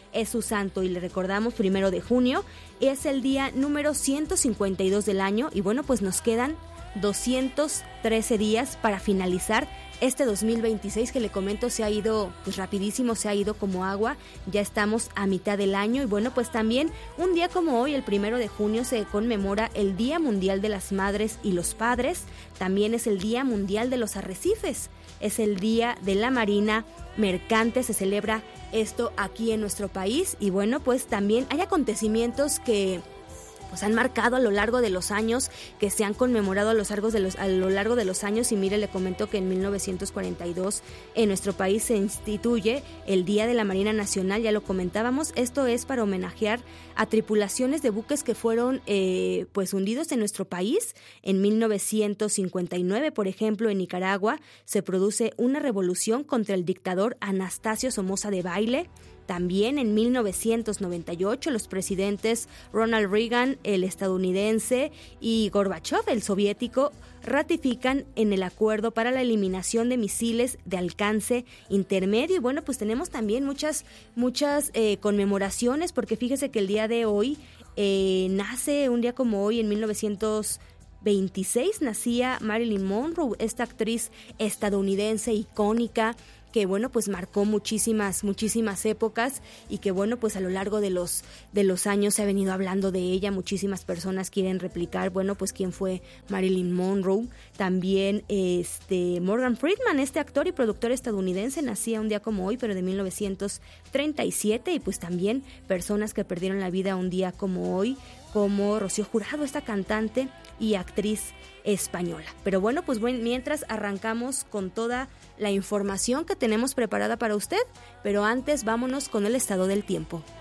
es su santo, y le recordamos 1 de junio, es el día número 152 del año, y bueno, pues nos quedan 213 días para finalizar este 2026, que le comento se ha ido pues rapidísimo, se ha ido como agua. Ya estamos a mitad del año, y bueno, pues también un día como hoy, el 1 de junio, se conmemora el Día Mundial de las Madres y los Padres. También es el Día Mundial de los Arrecifes, es el Día de la Marina Mercante, se celebra esto aquí en nuestro país. Y bueno, pues también hay acontecimientos que pues han marcado a lo largo de los años, que se han conmemorado a lo largo de los años. Y mire, le comento que en 1942 en nuestro país se instituye el Día de la Marina Nacional, ya lo comentábamos. Esto es para homenajear a tripulaciones de buques que fueron pues hundidos en nuestro país. En 1959, por ejemplo, en Nicaragua se produce una revolución contra el dictador Anastasio Somoza Debayle. También en 1998 los presidentes Ronald Reagan, el estadounidense, y Gorbachev, el soviético, ratifican en el acuerdo para la eliminación de misiles de alcance intermedio. Y bueno, pues tenemos también muchas conmemoraciones, porque fíjese que el día de hoy nace, un día como hoy, en 1926, nacía Marilyn Monroe, esta actriz estadounidense icónica, que bueno, pues marcó muchísimas épocas, y que bueno, pues a lo largo de los años se ha venido hablando de ella. Muchísimas personas quieren replicar, bueno, pues quién fue Marilyn Monroe. También Morgan Freeman, este actor y productor estadounidense, nacía un día como hoy, pero de 1937, y pues también personas que perdieron la vida un día como hoy, como Rocío Jurado, esta cantante y actriz española. Pero bueno, pues mientras arrancamos con toda la información que tenemos preparada para usted, pero antes vámonos con el estado del tiempo.